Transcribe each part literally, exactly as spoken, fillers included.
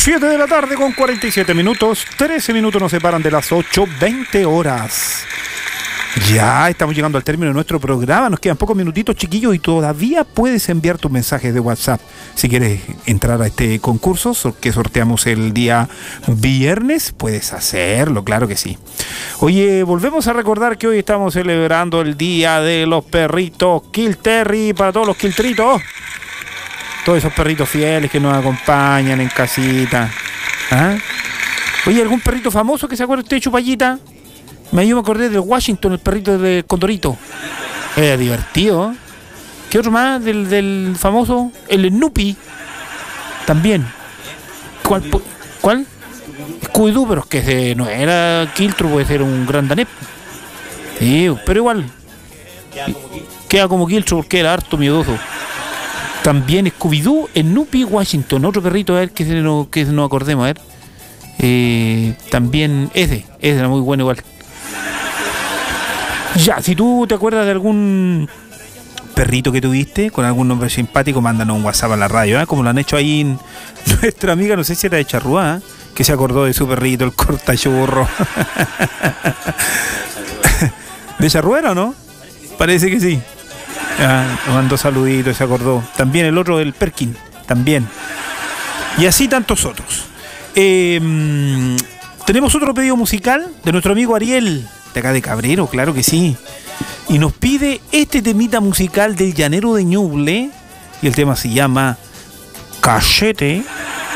siete de la tarde con cuarenta y siete minutos. trece minutos nos separan de las ocho, veinte horas. Ya estamos llegando al término de nuestro programa. Nos quedan pocos minutitos, chiquillos, y todavía puedes enviar tus mensajes de WhatsApp. Si quieres entrar a este concurso que sorteamos el día viernes, puedes hacerlo, claro que sí. Oye, volvemos a recordar que hoy estamos celebrando el Día de los Perritos Kill Terry. Para todos los Kiltritos, todos esos perritos fieles que nos acompañan en casita. ¿Ah? Oye, ¿algún perrito famoso que se acuerde usted de Chupallita? Me yo me acordé del Washington, el perrito de Condorito. Era divertido. ¿Qué otro más del, del famoso? El Snoopy. También. ¿Cuál? ¿Cuál? Scooby-Doo, pero es que ese no era Kiltro, puede ser un gran danés. Sí, pero igual. Queda como Kiltro porque era harto miedoso. También Scooby-Doo, Snoopy, Washington. Otro perrito, a ver, que, se nos, que nos acordemos, a ver. Eh, también ese, ese era muy bueno igual. Ya, si tú te acuerdas de algún perrito que tuviste con algún nombre simpático, mándanos un WhatsApp a la radio, ¿eh? Como lo han hecho ahí en nuestra amiga, no sé si era de Charrúa, ¿eh? Que se acordó de su perrito, el cortachurro. ¿De Charrúa era o no? Parece que sí. Ah, nos mandó saluditos, se acordó. También el otro, el Perkin, también. Y así tantos otros. Eh, tenemos otro pedido musical de nuestro amigo Ariel, de acá de Cabrero, claro que sí. Y nos pide este temita musical del Llanero de Ñuble. Y el tema se llama Cachete,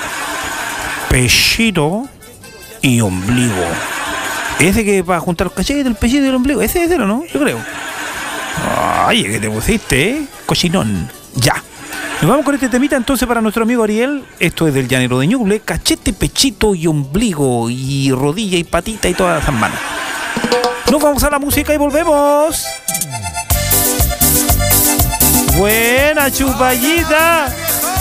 Pechito y Ombligo. Ese que va a juntar los cachetes, el pechito y el ombligo. Ese es el, ¿no? Yo creo. Ay, que te pusiste, ¿eh? Cochinón. Ya. Nos vamos con este temita entonces para nuestro amigo Ariel. Esto es del Llanero de Ñuble. Cachete, pechito y ombligo. Y rodilla y patita y todas las manos. Nos vamos a la música y volvemos. Buena Chupallita.